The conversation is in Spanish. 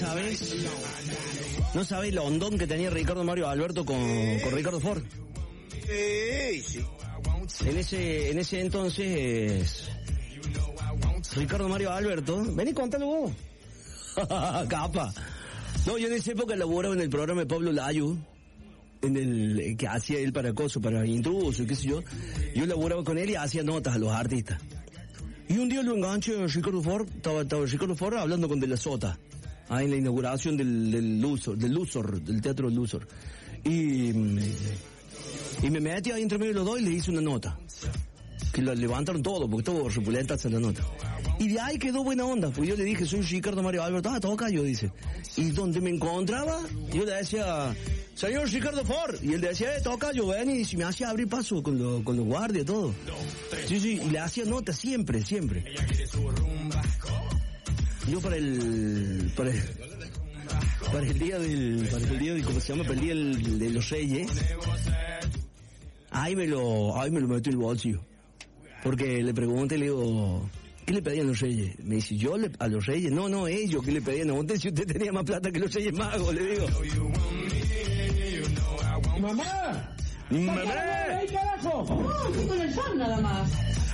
sabés el hondón que tenía Ricardo Mario Alberto con Ricardo Ford. Sí. En ese entonces, Ricardo Mario Alberto, vení, contalo vos. Capa. No, yo en esa época laboraba en el programa de Pablo Layu, que hacía él para intruso, qué sé yo. Yo laboraba con él y hacía notas a los artistas. Y un día lo enganché a Ricardo Ford, estaba Ricardo Ford hablando con De la Sota, ahí en la inauguración del Teatro Luxor. Y me metí ahí entre medio de los dos y le hice una nota. Que lo levantaron todo, porque todo repulenta hacer la nota. Y de ahí quedó buena onda, pues yo le dije, soy Ricardo Mario Alberto, toca yo, dice. Y donde me encontraba, yo le decía, señor Ricardo Ford, y él decía, toca yo, ven, y me hacía abrir paso con los guardias, todo. Sí, y le hacía nota siempre. Yo para el día del, ¿cómo se llama? Para el día de los Reyes, ahí me lo metí en el bolsillo. Porque le pregunté, le digo, ¿qué le pedían los Reyes? Me dice, a los Reyes, no, ellos, ¿qué le pedían? No, si usted tenía más plata que los Reyes Magos, le digo. ¡Mamá! ¡Mamá! ¡Ahí, carajo! No, estoy con el fan nada más.